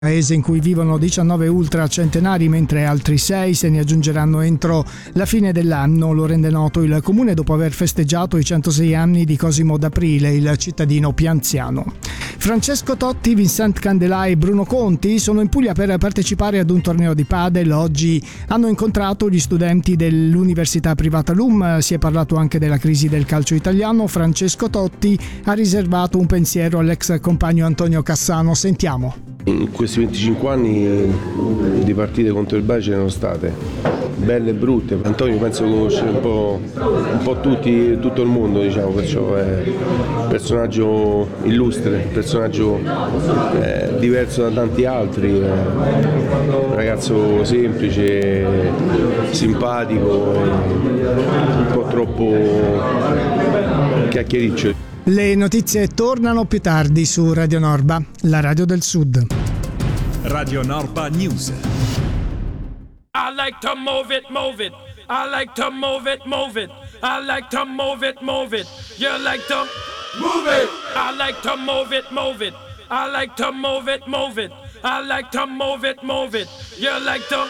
paese in cui vivono 19 ultracentenari, mentre altri 6 se ne aggiungeranno entro la fine dell'anno. Lo rende noto il comune dopo aver festeggiato i 106 anni di Cosimo D'Aprile, il cittadino più anziano. Francesco Totti, Vincent Candelà e Bruno Conti sono in Puglia per partecipare ad un torneo di padel. Oggi hanno incontrato gli studenti dell'Università Privata LUM. Si è parlato anche della crisi del calcio italiano. Francesco Totti ha riservato un pensiero all'ex compagno Antonio Cassano. Sentiamo. In questi 25 anni di partite contro il Bari ce ne sono state, belle e brutte. Antonio penso conosce un po' tutti, tutto il mondo, diciamo, perciò è un personaggio illustre, un personaggio diverso da tanti altri, un ragazzo semplice, simpatico, un po' troppo chiacchiericcio. Le notizie tornano più tardi su Radio Norba, la radio del Sud. Radio Norba News. I like to move it, move it. I like to move it, move it. I like to move it, move it. You like to move it. I like to move it, move it. I like to move it, move it. I like to move it, move it. You like to